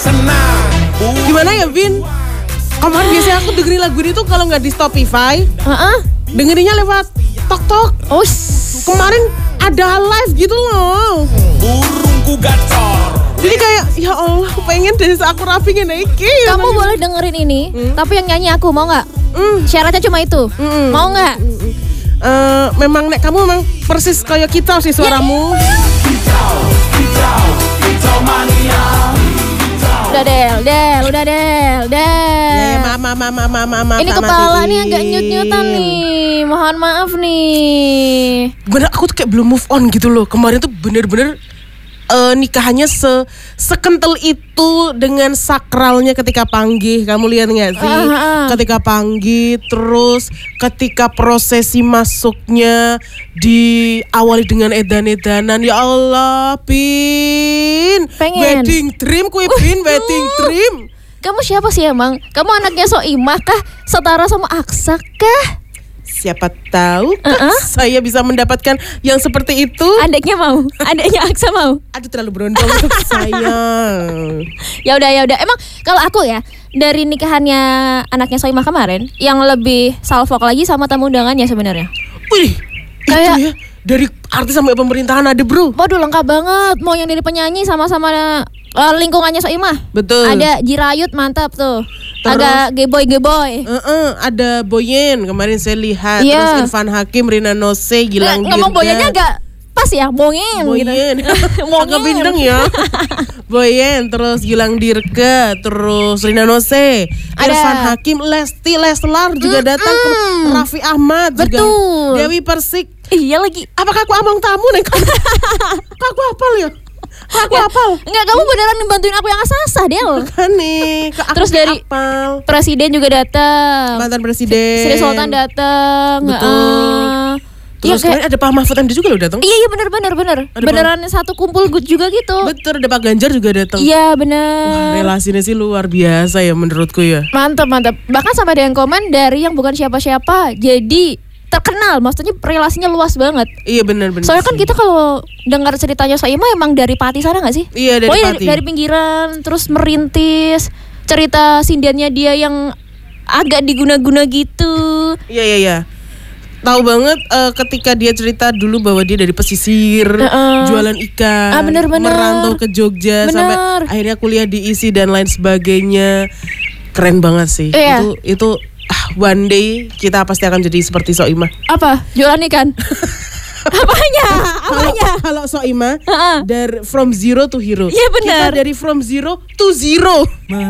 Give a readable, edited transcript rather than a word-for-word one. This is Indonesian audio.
Gimana ya, Vin? Kemarin biasanya aku dengerin lagu ini tuh kalau nggak di Spotify, dengerinnya lewat tok-tok. Oh, Kemarin ada live gitu loh. Burungku gacor. Jadi kayak, ya Allah, aku pengen dari aku rapingin iki. kamu boleh dengerin ini, tapi yang nyanyi aku mau nggak? Syaratnya cuma itu. Mau nggak? Memang nek kamu memang persis kayak kita sih suaramu. Kicau mania. Udah Del. Ya, maaf. Ini kepala nih agak nyut-nyutan nih. Mohon maaf nih. Bener, aku tuh kayak belum move on gitu loh. Kemarin tuh bener-bener nikahannya sekental itu dengan sakralnya ketika panggih. Kamu lihat nggak sih? Ketika panggih, terus ketika prosesi masuknya diawali dengan edan-edanan. Ya Allah, Pin. Pengen. Wedding dream, Pin, wedding dream. Kamu siapa sih emang? Kamu anaknya Soimah kah? Setara sama Aksa kah? Siapa tahu saya bisa mendapatkan yang seperti itu. Adiknya mau? Adiknya Aksa mau? Aduh, terlalu berondong untuk saya. Ya udah. Emang kalau aku ya, dari nikahannya anaknya Soimah kemarin, yang lebih salfok lagi sama tamu undangannya sebenarnya. Wih, Kayak- itu ya, dari artis sampai pemerintahan ada, bro. Waduh, lengkap banget. Mau yang dari penyanyi sama-sama lingkungannya Soimah. Betul. Ada Jirayut, mantap tuh. Terus? Agak geboy. Ada Boyen kemarin saya lihat. Iya. Terus Irfan Hakim, Rina Nose, Gilang Dirga. Ngomong boyanya agak pas ya, Boyen. Boyen. Gitu. Agak bindeng ya. Boyen, terus Gilang Dirga, terus Rina Nose, Ada. Irfan Hakim, Lesti Leslar juga datang, Raffi Ahmad juga. Betul. Dewi Persik. Iya lagi. Apakah aku among tamu nih? Kok aku hafal ya? Kok aku hafal? Enggak, kamu beneran bantuin aku yang asah Del. Kan nih, kok aku Terus dari hafal. Presiden juga datang. Mantan presiden. Sri Sultan datang. Betul. Terus Iya, kemarin ada Pak Mahfud MD juga loh datang. Iya bener. Ada Beneran satu kumpul good juga gitu. Betul, ada Pak Ganjar juga datang. Iya Wah, bener. relasinya sih luar biasa ya menurutku ya. Mantap. Bahkan sampai ada yang komen dari yang bukan siapa-siapa jadi terkenal. Maksudnya relasinya luas banget. Iya benar. Soalnya kan kita kalau dengar ceritanya Soimah emang dari Pati sana nggak sih? Iya, dari Pokoknya Pati. dari pinggiran terus merintis cerita sindiannya dia yang agak diguna-guna gitu. Iya. Tahu banget ketika dia cerita dulu bahwa dia dari pesisir, jualan ikan, bener. merantau ke Jogja, Bener. sampai akhirnya kuliah di ISI dan lain sebagainya. Keren banget sih. Iya. Itu one day kita pasti akan jadi seperti Soimah. Apa? Jualan ikan? Apanya? Kalau Soimah dari from zero to hero. Iya, benar. Kita dari from zero to zero.